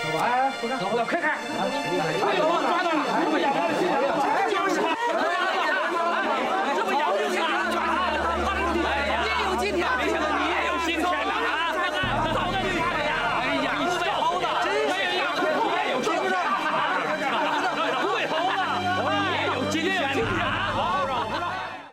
哎，老胡子，快看！哎呦，抓到了！